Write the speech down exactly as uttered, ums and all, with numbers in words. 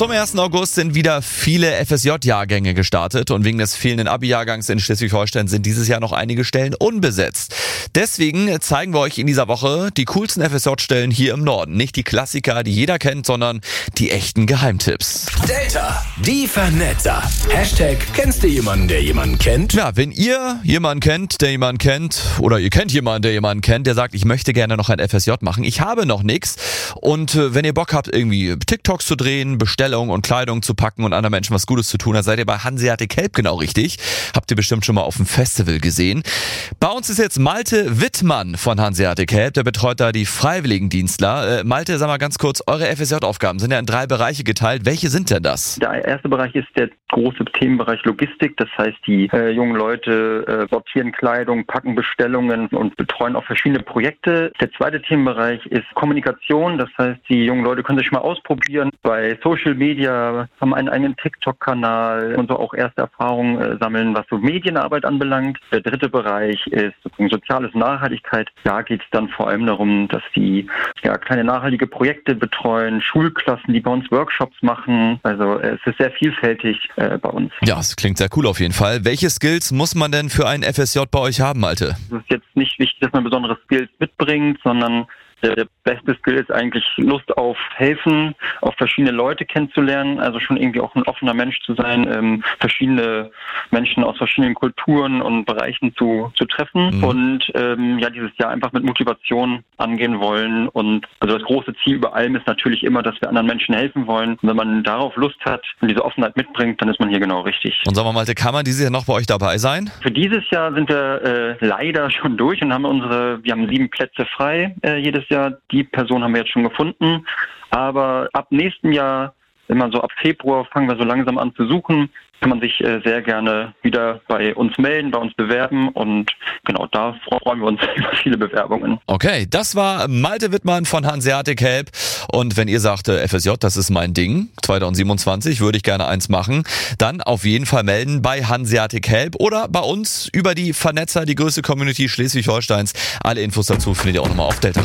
Zum ersten August sind wieder viele F S J-Jahrgänge gestartet und wegen des fehlenden Abi-Jahrgangs in Schleswig-Holstein sind dieses Jahr noch einige Stellen unbesetzt. Deswegen zeigen wir euch in dieser Woche die coolsten F S J-Stellen hier im Norden. Nicht die Klassiker, die jeder kennt, sondern die echten Geheimtipps. Delta, die Vernetzer. Hashtag, kennst du jemanden, der jemanden kennt? Ja, wenn ihr jemanden kennt, der jemanden kennt, oder ihr kennt jemanden, der jemanden kennt, der sagt, ich möchte gerne noch ein F S J machen, ich habe noch nichts. Und äh, wenn ihr Bock habt, irgendwie TikToks zu drehen, Bestellungen und Kleidung zu packen und anderen Menschen was Gutes zu tun, dann seid ihr bei Hanseatic Help genau richtig. Habt ihr bestimmt schon mal auf dem Festival gesehen. Bei uns ist jetzt Malte Wittmann von Hanseatic Help, der betreut da die Freiwilligendienstler. Äh, Malte, sag mal ganz kurz, eure F S J-Aufgaben sind ja in drei Bereiche geteilt. Welche sind denn das? Der erste Bereich ist der große Themenbereich Logistik. Das heißt, die äh, jungen Leute äh, sortieren Kleidung, packen Bestellungen und betreuen auch verschiedene Projekte. Der zweite Themenbereich ist Kommunikation. Das heißt, die jungen Leute können sich mal ausprobieren bei Social Media, haben einen eigenen TikTok-Kanal und so auch erste Erfahrungen äh, sammeln, was so Medienarbeit anbelangt. Der dritte Bereich ist soziales Nachhaltigkeit. Da geht es dann vor allem darum, dass die ja, kleine nachhaltige Projekte betreuen, Schulklassen, die bei uns Workshops machen. Also äh, es ist sehr vielfältig äh, bei uns. Ja, das klingt sehr cool auf jeden Fall. Welche Skills muss man denn für ein F S J bei euch haben, Malte? Es ist jetzt nicht wichtig, dass man besondere Skills mitbringt, sondern der, der beste Skill ist eigentlich Lust auf Helfen, auf verschiedene Leute kennenzulernen, also schon irgendwie auch ein offener Mensch zu sein, ähm, verschiedene Menschen aus verschiedenen Kulturen und Bereichen zu, zu treffen mhm. und ähm, ja dieses Jahr einfach mit Motivation angehen wollen. Und also das große Ziel über allem ist natürlich immer, dass wir anderen Menschen helfen wollen. Und wenn man darauf Lust hat und diese Offenheit mitbringt, dann ist man hier genau richtig. Und sag mal, Malte, kann man dieses Jahr noch bei euch dabei sein? Für dieses Jahr sind wir äh, leider schon durch und haben unsere, wir haben sieben Plätze frei äh, jedes Jahr. Die Person haben wir jetzt schon gefunden. Aber ab nächsten Jahr, immer so ab Februar, fangen wir so langsam an zu suchen. Kann man sich äh, sehr gerne wieder bei uns melden, bei uns bewerben und genau, da freuen wir uns über viele Bewerbungen. Okay, das war Malte Wittmann von Hanseatic Help und wenn ihr sagt, äh, F S J, das ist mein Ding, zwanzig siebenundzwanzig würde ich gerne eins machen, dann auf jeden Fall melden bei Hanseatic Help oder bei uns über die Vernetzer, die größte Community Schleswig-Holsteins. Alle Infos dazu findet ihr auch nochmal auf Delta.